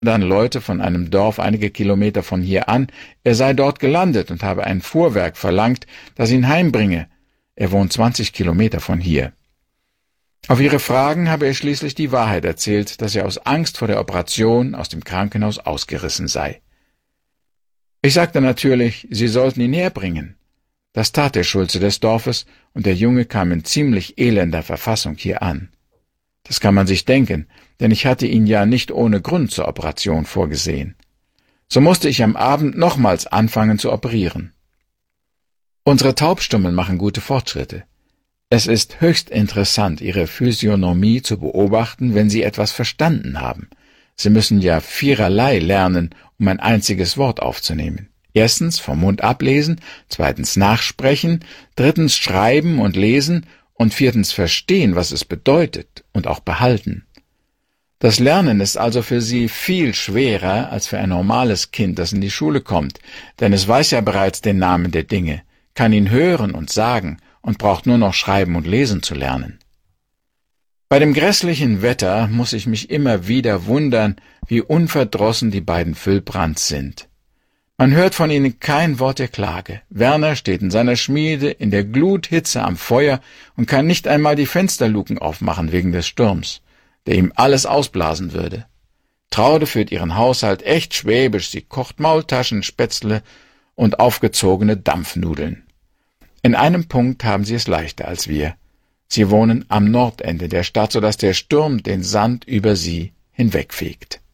dann Leute von einem Dorf einige Kilometer von hier an, er sei dort gelandet und habe ein Fuhrwerk verlangt, das ihn heimbringe. Er wohnt 20 Kilometer von hier. Auf ihre Fragen habe er schließlich die Wahrheit erzählt, dass er aus Angst vor der Operation aus dem Krankenhaus ausgerissen sei. Ich sagte natürlich, sie sollten ihn herbringen. Das tat der Schulze des Dorfes, und der Junge kam in ziemlich elender Verfassung hier an. Das kann man sich denken, denn ich hatte ihn ja nicht ohne Grund zur Operation vorgesehen. So musste ich am Abend nochmals anfangen zu operieren. Unsere Taubstummen machen gute Fortschritte. Es ist höchst interessant, ihre Physiognomie zu beobachten, wenn sie etwas verstanden haben. Sie müssen ja viererlei lernen, um ein einziges Wort aufzunehmen. Erstens vom Mund ablesen, zweitens nachsprechen, drittens schreiben und lesen und viertens verstehen, was es bedeutet und auch behalten. Das Lernen ist also für sie viel schwerer als für ein normales Kind, das in die Schule kommt, denn es weiß ja bereits den Namen der Dinge, kann ihn hören und sagen und braucht nur noch schreiben und lesen zu lernen. Bei dem grässlichen Wetter muss ich mich immer wieder wundern, wie unverdrossen die beiden Füllbrands sind. Man hört von ihnen kein Wort der Klage. Werner steht in seiner Schmiede in der Gluthitze am Feuer und kann nicht einmal die Fensterluken aufmachen wegen des Sturms, der ihm alles ausblasen würde. Traude führt ihren Haushalt echt schwäbisch, sie kocht Maultaschen, Spätzle und aufgezogene Dampfnudeln. In einem Punkt haben sie es leichter als wir. Sie wohnen am Nordende der Stadt, sodass der Sturm den Sand über sie hinwegfegt.